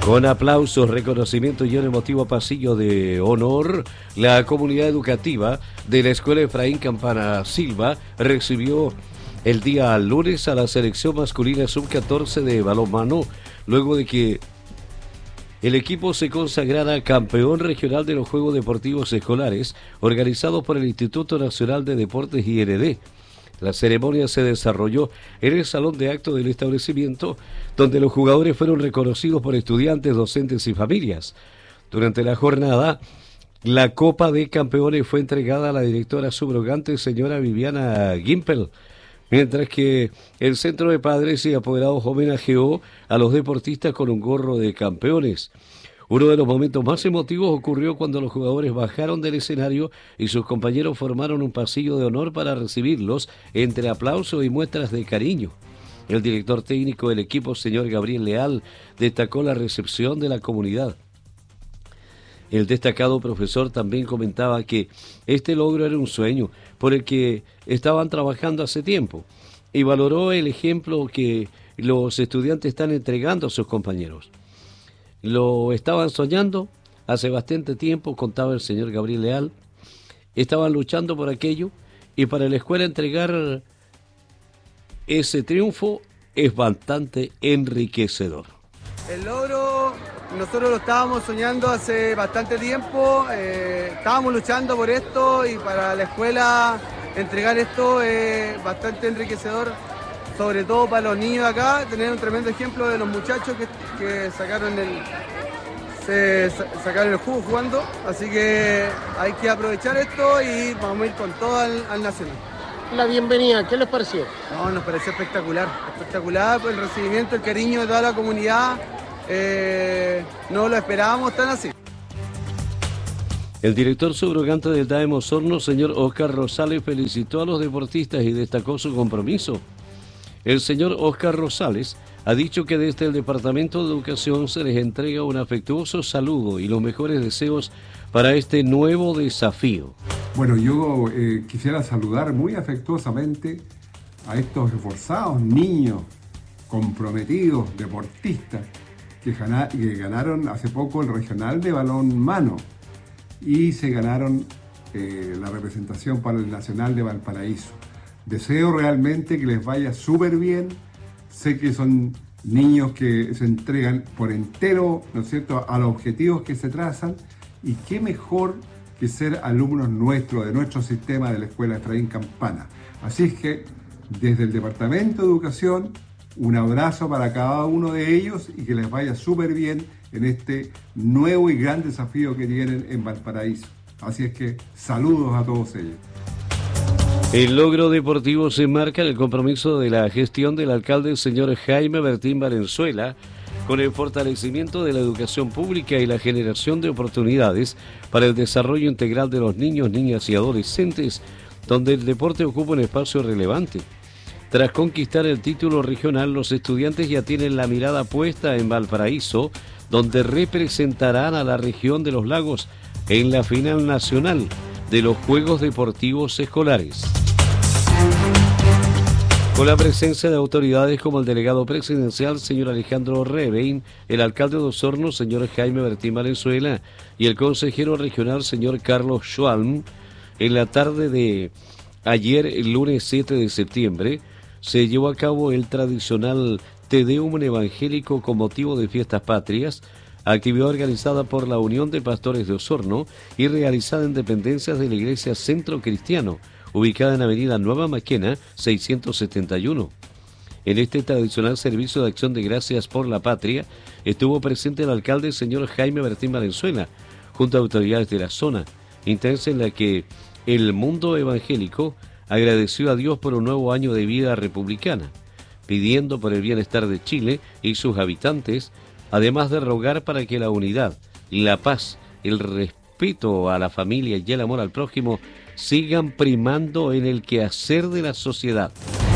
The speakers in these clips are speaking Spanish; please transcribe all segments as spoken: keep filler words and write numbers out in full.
Con aplausos, reconocimiento y un emotivo pasillo de honor, la comunidad educativa de la Escuela Efraín Campana Silva recibió el día lunes a la selección masculina sub catorce de balonmano, luego de que el equipo se consagrara campeón regional de los Juegos Deportivos Escolares organizados por el Instituto Nacional de Deportes I N D. La ceremonia se desarrolló en el salón de actos del establecimiento, donde los jugadores fueron reconocidos por estudiantes, docentes y familias. Durante la jornada, la Copa de Campeones fue entregada a la directora subrogante, señora Viviana Gimpel, mientras que el Centro de Padres y Apoderados homenajeó a los deportistas con un gorro de campeones. Uno de los momentos más emotivos ocurrió cuando los jugadores bajaron del escenario y sus compañeros formaron un pasillo de honor para recibirlos entre aplausos y muestras de cariño. El director técnico del equipo, señor Gabriel Leal, destacó la recepción de la comunidad. El destacado profesor también comentaba que este logro era un sueño por el que estaban trabajando hace tiempo y valoró el ejemplo que los estudiantes están entregando a sus compañeros. Lo estaban soñando hace bastante tiempo, contaba el señor Gabriel Leal. Estaban luchando por aquello y para la escuela entregar ese triunfo es bastante enriquecedor. El logro, nosotros lo estábamos soñando hace bastante tiempo, eh, estábamos luchando por esto y para la escuela entregar esto es bastante enriquecedor, sobre todo para los niños de acá, tener un tremendo ejemplo de los muchachos que, que sacaron el se sacaron el jugo jugando, así que hay que aprovechar esto y vamos a ir con todo al, al Nacional. La bienvenida, ¿qué les pareció? No, nos pareció espectacular, espectacular el recibimiento, el cariño de toda la comunidad, eh, no lo esperábamos tan así. El director subrogante del D A E M Osorno, señor Oscar Rosales, felicitó a los deportistas y destacó su compromiso. El señor Oscar Rosales ha dicho que desde el Departamento de Educación se les entrega un afectuoso saludo y los mejores deseos para este nuevo desafío. Bueno, yo eh, quisiera saludar muy afectuosamente a estos esforzados niños, comprometidos, deportistas, que, gana, que ganaron hace poco el regional de balonmano y se ganaron eh, la representación para el Nacional de Valparaíso. Deseo realmente que les vaya súper bien. Sé que son niños que se entregan por entero, ¿no es cierto?, a los objetivos que se trazan. Y qué mejor que ser alumnos nuestros, de nuestro sistema de la Escuela Efraín Campana. Así es que, desde el Departamento de Educación, un abrazo para cada uno de ellos y que les vaya súper bien en este nuevo y gran desafío que tienen en Valparaíso. Así es que, saludos a todos ellos. El logro deportivo se enmarca en el compromiso de la gestión del alcalde señor Jaime Bertín Valenzuela con el fortalecimiento de la educación pública y la generación de oportunidades para el desarrollo integral de los niños, niñas y adolescentes, donde el deporte ocupa un espacio relevante. Tras conquistar el título regional, los estudiantes ya tienen la mirada puesta en Valparaíso, donde representarán a la región de los lagos en la final nacional de los Juegos Deportivos Escolares. Con la presencia de autoridades como el delegado presidencial, señor Alejandro Rebein, el alcalde de Osorno, señor Jaime Bertín Valenzuela, y el consejero regional, señor Carlos Schwalm, en la tarde de ayer, el lunes siete de septiembre, se llevó a cabo el tradicional Te Deum evangélico con motivo de fiestas patrias, actividad organizada por la Unión de Pastores de Osorno y realizada en dependencias de la Iglesia Centro Cristiano, ubicada en Avenida Nueva Maquena, seiscientos setenta y uno. En este tradicional servicio de acción de gracias por la patria, estuvo presente el alcalde señor Jaime Bertín Valenzuela, junto a autoridades de la zona, instancia en la que el mundo evangélico agradeció a Dios por un nuevo año de vida republicana, pidiendo por el bienestar de Chile y sus habitantes, además de rogar para que la unidad, la paz, el respeto a la familia y el amor al prójimo sigan primando en el quehacer de la sociedad.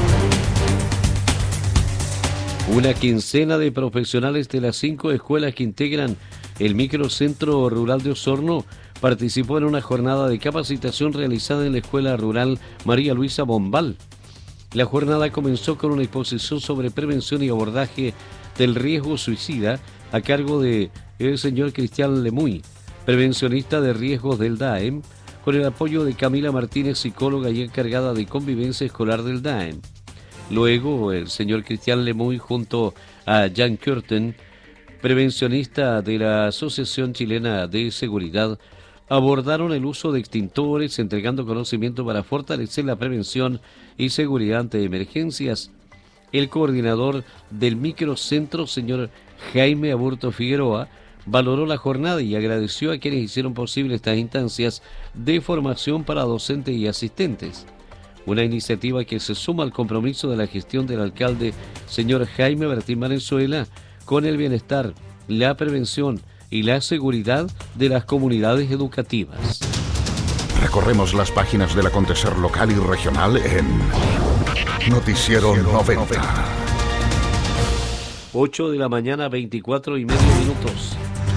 Una quincena de profesionales de las cinco escuelas que integran el microcentro rural de Osorno participó en una jornada de capacitación realizada en la Escuela Rural María Luisa Bombal. La jornada comenzó con una exposición sobre prevención y abordaje del riesgo suicida a cargo de el señor Cristian Lemuy, prevencionista de riesgos del D A E M, con el apoyo de Camila Martínez, psicóloga y encargada de convivencia escolar del D A E M. Luego, el señor Cristian Lemuy junto a Jan Curten, prevencionista de la Asociación Chilena de Seguridad, abordaron el uso de extintores, entregando conocimiento para fortalecer la prevención y seguridad ante emergencias. El coordinador del microcentro, señor Jaime Aburto Figueroa, valoró la jornada y agradeció a quienes hicieron posible estas instancias de formación para docentes y asistentes. Una iniciativa que se suma al compromiso de la gestión del alcalde, señor Jaime Bertín Valenzuela, con el bienestar, la prevención y la seguridad de las comunidades educativas. Recorremos las páginas del acontecer local y regional en Noticiero noventa. ocho de la mañana, veinticuatro y medio minutos.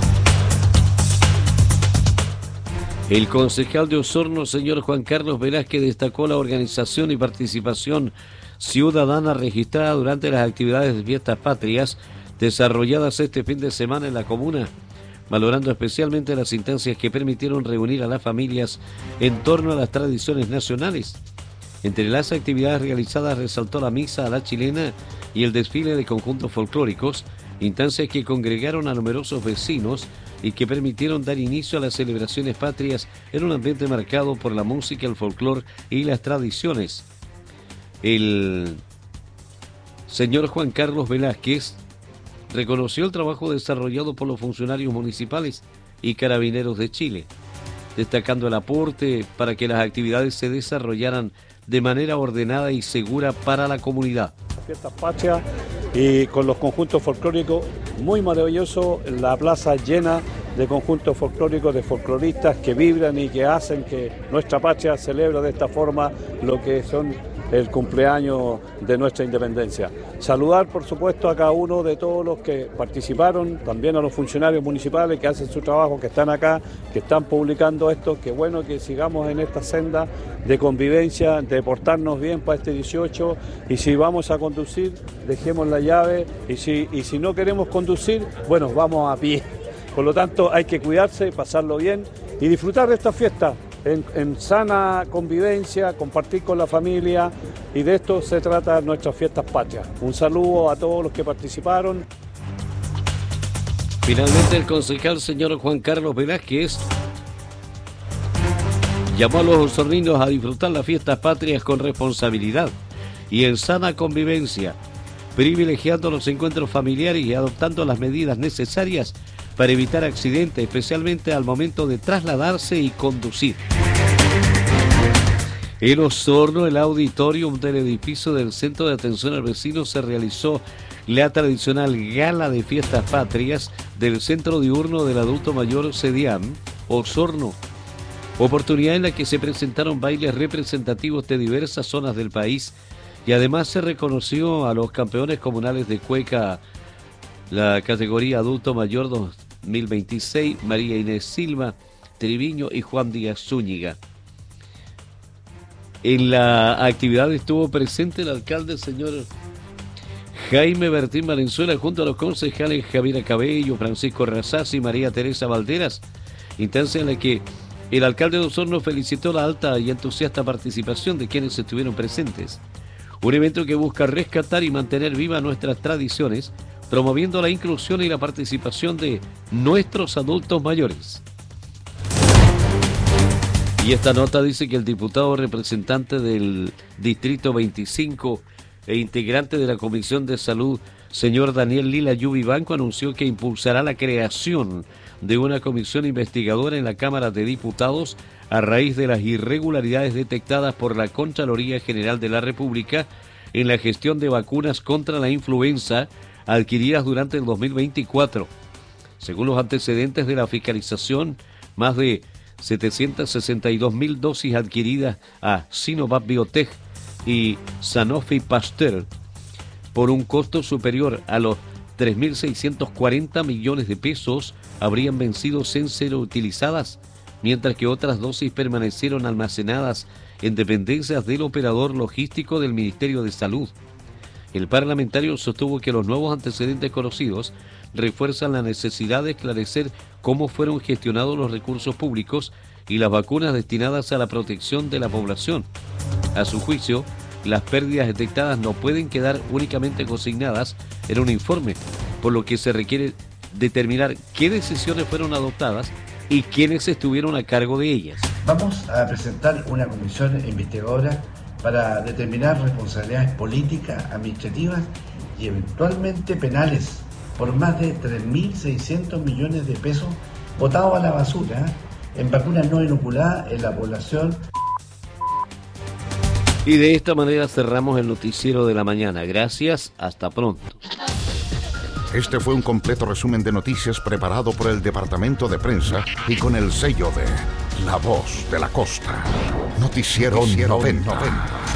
El concejal de Osorno, señor Juan Carlos Velázquez, destacó la organización y participación ciudadana registrada durante las actividades de fiestas patrias desarrolladas este fin de semana en la comuna, valorando especialmente las instancias que permitieron reunir a las familias en torno a las tradiciones nacionales. Entre las actividades realizadas resaltó la misa a la chilena y el desfile de conjuntos folclóricos, instancias que congregaron a numerosos vecinos y que permitieron dar inicio a las celebraciones patrias en un ambiente marcado por la música, el folclor y las tradiciones. El señor Juan Carlos Velázquez reconoció el trabajo desarrollado por los funcionarios municipales y carabineros de Chile, destacando el aporte para que las actividades se desarrollaran de manera ordenada y segura para la comunidad. Fiestas patrias y con los conjuntos folclóricos, muy maravilloso, la plaza llena de conjuntos folclóricos, de folcloristas que vibran y que hacen que nuestra patria celebre de esta forma lo que son el cumpleaños de nuestra independencia. Saludar, por supuesto, a cada uno de todos los que participaron, también a los funcionarios municipales que hacen su trabajo, que están acá, que están publicando esto. Qué bueno que sigamos en esta senda de convivencia, de portarnos bien para este dieciocho, y si vamos a conducir, dejemos la llave, y si, y si no queremos conducir, bueno, vamos a pie. Por lo tanto, hay que cuidarse, pasarlo bien y disfrutar de esta fiesta. En, en sana convivencia, compartir con la familia, y de esto se trata nuestras fiestas patrias. Un saludo a todos los que participaron. Finalmente, el concejal señor Juan Carlos Velázquez llamó a los osorninos a disfrutar las fiestas patrias con responsabilidad y en sana convivencia, privilegiando los encuentros familiares y adoptando las medidas necesarias para evitar accidentes, especialmente al momento de trasladarse y conducir. En Osorno, el auditorium del edificio del Centro de Atención al Vecino, se realizó la tradicional gala de fiestas patrias del Centro Diurno del Adulto Mayor CEDIAM, Osorno, oportunidad en la que se presentaron bailes representativos de diversas zonas del país y además se reconoció a los campeones comunales de cueca, la categoría Adulto Mayor dos mil veintiséis, María Inés Silva Triviño y Juan Díaz Zúñiga. En la actividad estuvo presente el alcalde, señor Jaime Bertín Valenzuela, junto a los concejales Javier Cabello, Francisco Razaz y María Teresa Valderas, instancia en la que el alcalde de Osorno felicitó la alta y entusiasta participación de quienes estuvieron presentes. Un evento que busca rescatar y mantener vivas nuestras tradiciones, promoviendo la inclusión y la participación de nuestros adultos mayores. Y esta nota dice que el diputado representante del Distrito veinticinco e integrante de la Comisión de Salud, señor Daniel Lila Yubi Banco, anunció que impulsará la creación de una comisión investigadora en la Cámara de Diputados a raíz de las irregularidades detectadas por la Contraloría General de la República en la gestión de vacunas contra la influenza adquiridas durante el dos mil veinticuatro. Según los antecedentes de la fiscalización, más de setecientas sesenta y dos mil dosis adquiridas a Sinovac Biotech y Sanofi Pasteur por un costo superior a los tres mil seiscientos cuarenta millones de pesos habrían vencido sin ser utilizadas, mientras que otras dosis permanecieron almacenadas en dependencias del operador logístico del Ministerio de Salud. El parlamentario sostuvo que los nuevos antecedentes conocidos refuerzan la necesidad de esclarecer cómo fueron gestionados los recursos públicos y las vacunas destinadas a la protección de la población. A su juicio, las pérdidas detectadas no pueden quedar únicamente consignadas en un informe, por lo que se requiere determinar qué decisiones fueron adoptadas y quiénes estuvieron a cargo de ellas. Vamos a presentar una comisión investigadora para determinar responsabilidades políticas, administrativas y eventualmente penales por más de tres mil seiscientos millones de pesos botados a la basura en vacunas no inoculadas en la población. Y de esta manera cerramos el noticiero de la mañana. Gracias, hasta pronto. Este fue un completo resumen de noticias preparado por el Departamento de Prensa y con el sello de La Voz de la Costa. Noticiero, Noticiero noventa. noventa.